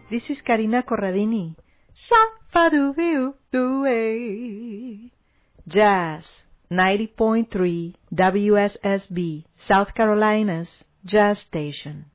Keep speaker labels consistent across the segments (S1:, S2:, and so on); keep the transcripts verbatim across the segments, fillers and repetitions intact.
S1: this is Karina Corradini. Sa-fa-do-be-do-do-way. Jazz, ninety point three W S S B, South Carolina's Jazz Station.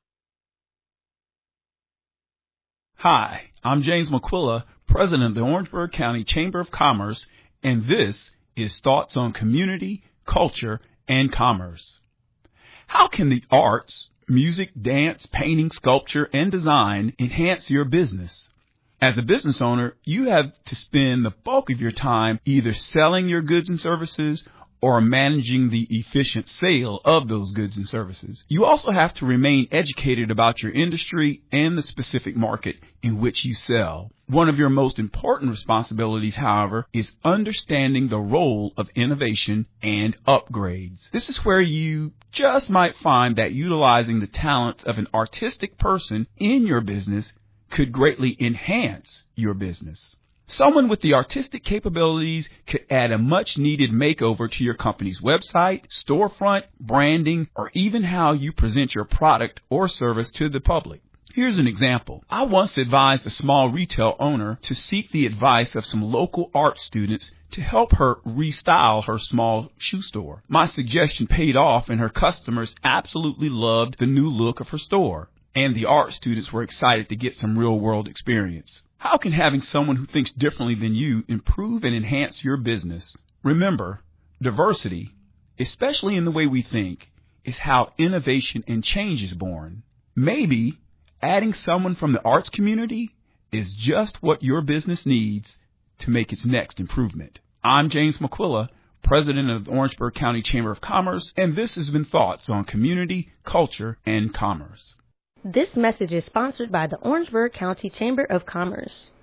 S2: Hi, I'm James McQuilla, President of the Orangeburg County Chamber of Commerce, and this is Thoughts on Community, Culture, and Commerce. How can the arts, music, dance, painting, sculpture, and design enhance your business? As a business owner, you have to spend the bulk of your time either selling your goods and services or managing the efficient sale of those goods and services. You also have to remain educated about your industry and the specific market in which you sell. One of your most important responsibilities, however, is understanding the role of innovation and upgrades. This is where you just might find that utilizing the talents of an artistic person in your business could greatly enhance your business. Someone with the artistic capabilities could add a much-needed makeover to your company's website, storefront, branding, or even how you present your product or service to the public. Here's an example. I once advised a small retail owner to seek the advice of some local art students to help her restyle her small shoe store. My suggestion paid off, and her customers absolutely loved the new look of her store. And the art students were excited to get some real-world experience. How can having someone who thinks differently than you improve and enhance your business? Remember, diversity, especially in the way we think, is how innovation and change is born. Maybe adding someone from the arts community is just what your business needs to make its next improvement. I'm James McQuilla, President of the Orangeburg County Chamber of Commerce, and this has been Thoughts on Community, Culture, and Commerce.
S3: This message is sponsored by the Orangeburg County Chamber of Commerce.